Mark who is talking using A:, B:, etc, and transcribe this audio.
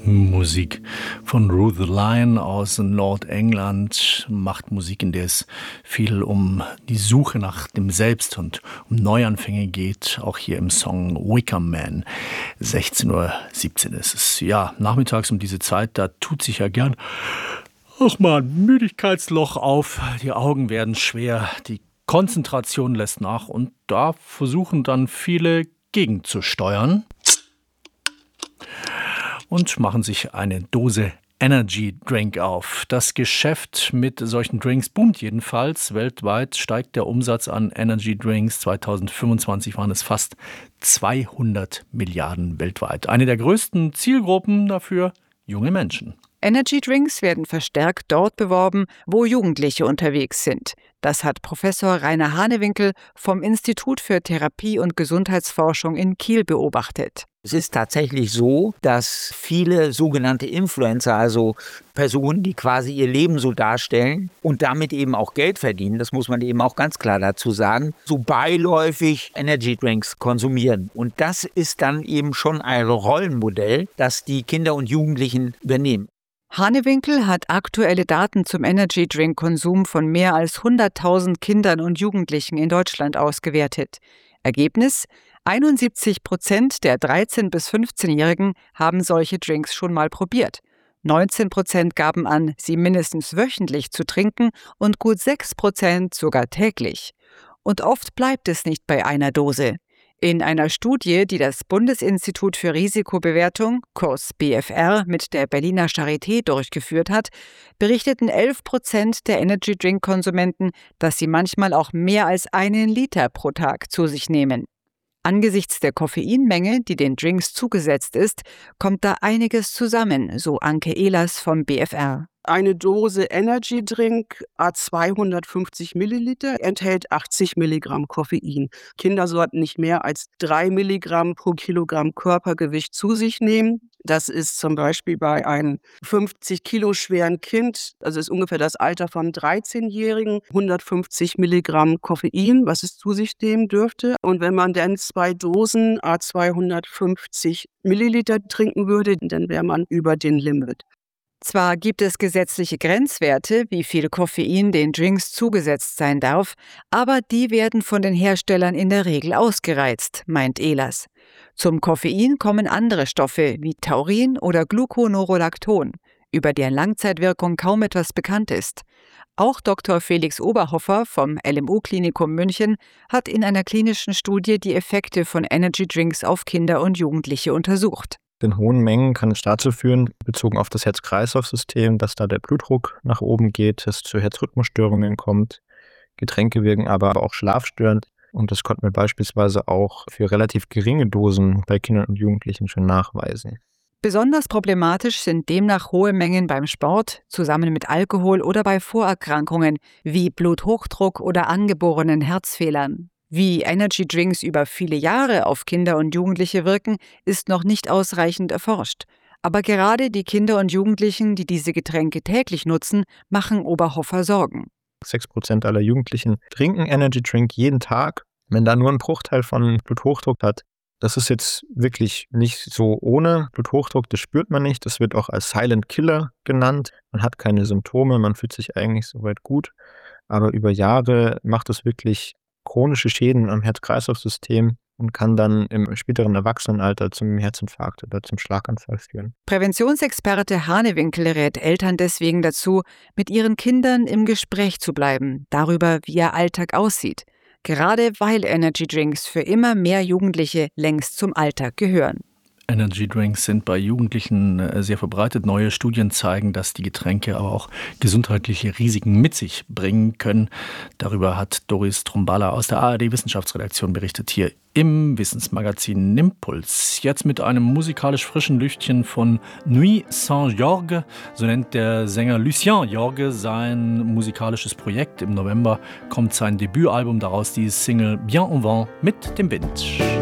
A: Musik von Ruth the Lion aus Nordengland, macht Musik, in der es viel um die Suche nach dem Selbst und um Neuanfänge geht, auch hier im Song Wicker Man. 16:17 Uhr ist es. Ja, nachmittags um diese Zeit, da tut sich ja gern auch mal ein Müdigkeitsloch auf, die Augen werden schwer, die Konzentration lässt nach und da versuchen dann viele gegenzusteuern und machen sich eine Dose Energy Drink auf. Das Geschäft mit solchen Drinks boomt jedenfalls. Weltweit steigt der Umsatz an Energy Drinks. 2025 waren es fast 200 Milliarden weltweit. Eine der größten Zielgruppen dafür junge Menschen.
B: Energy Drinks werden verstärkt dort beworben, wo Jugendliche unterwegs sind. Das hat Professor Rainer Hanewinkel vom Institut für Therapie- und Gesundheitsforschung in Kiel beobachtet.
C: Es ist tatsächlich so, dass viele sogenannte Influencer, also Personen, die quasi ihr Leben so darstellen und damit eben auch Geld verdienen, das muss man eben auch ganz klar dazu sagen, so beiläufig Energy Drinks konsumieren. Und das ist dann eben schon ein Rollenmodell, das die Kinder und Jugendlichen übernehmen.
B: Hanewinkel hat aktuelle Daten zum Energy-Drink-Konsum von mehr als 100.000 Kindern und Jugendlichen in Deutschland ausgewertet. Ergebnis: 71% der 13- bis 15-Jährigen haben solche Drinks schon mal probiert. 19% gaben an, sie mindestens wöchentlich zu trinken und gut 6% sogar täglich. Und oft bleibt es nicht bei einer Dose. In einer Studie, die das Bundesinstitut für Risikobewertung, kurz BfR, mit der Berliner Charité durchgeführt hat, berichteten 11% der Energy-Drink-Konsumenten, dass sie manchmal auch mehr als 1 Liter pro Tag zu sich nehmen. Angesichts der Koffeinmenge, die den Drinks zugesetzt ist, kommt da einiges zusammen, so Anke Ehlers vom BfR.
D: Eine Dose Energy Drink A250 Milliliter enthält 80 Milligramm Koffein. Kinder sollten nicht mehr als 3 Milligramm pro Kilogramm Körpergewicht zu sich nehmen. Das ist zum Beispiel bei einem 50 Kilo schweren Kind, also ist ungefähr das Alter von 13-Jährigen, 150 Milligramm Koffein, was es zu sich nehmen dürfte. Und wenn man dann 2 Dosen A250 Milliliter trinken würde, dann wäre man über den Limit.
B: Zwar gibt es gesetzliche Grenzwerte, wie viel Koffein den Drinks zugesetzt sein darf, aber die werden von den Herstellern in der Regel ausgereizt, meint Ehlers. Zum Koffein kommen andere Stoffe wie Taurin oder Gluconorolacton, über deren Langzeitwirkung kaum etwas bekannt ist. Auch Dr. Felix Oberhofer vom LMU-Klinikum München hat in einer klinischen Studie die Effekte von Energy Drinks auf Kinder und Jugendliche untersucht.
E: In hohen Mengen kann es dazu führen, bezogen auf das Herz-Kreislauf-System, dass da der Blutdruck nach oben geht, es zu Herzrhythmusstörungen kommt. Getränke wirken aber auch schlafstörend und das konnten wir beispielsweise auch für relativ geringe Dosen bei Kindern und Jugendlichen schon nachweisen.
B: Besonders problematisch sind demnach hohe Mengen beim Sport, zusammen mit Alkohol oder bei Vorerkrankungen wie Bluthochdruck oder angeborenen Herzfehlern. Wie Energy Drinks über viele Jahre auf Kinder und Jugendliche wirken, ist noch nicht ausreichend erforscht. Aber gerade die Kinder und Jugendlichen, die diese Getränke täglich nutzen, machen Oberhofer Sorgen.
E: 6% aller Jugendlichen trinken Energy Drink jeden Tag. Wenn da nur ein Bruchteil von Bluthochdruck hat, das ist jetzt wirklich nicht so ohne Bluthochdruck, das spürt man nicht. Das wird auch als Silent Killer genannt. Man hat keine Symptome, man fühlt sich eigentlich soweit gut. Aber über Jahre macht es wirklich chronische Schäden am Herz-Kreislauf-System und kann dann im späteren Erwachsenenalter zum Herzinfarkt oder zum Schlaganfall führen.
B: Präventionsexperte Hanewinkel rät Eltern deswegen dazu, mit ihren Kindern im Gespräch zu bleiben, darüber, wie ihr Alltag aussieht. Gerade weil Energy Drinks für immer mehr Jugendliche längst zum Alltag gehören.
A: Energy Drinks sind bei Jugendlichen sehr verbreitet. Neue Studien zeigen, dass die Getränke aber auch gesundheitliche Risiken mit sich bringen können. Darüber hat Doris Trumballa aus der ARD-Wissenschaftsredaktion berichtet, hier im Wissensmagazin Impuls. Jetzt mit einem musikalisch frischen Lüftchen von Nuit Saint-Georges. So nennt der Sänger Lucien Jorge sein musikalisches Projekt. Im November kommt sein Debütalbum daraus, die Single Bien au vent mit dem Wind.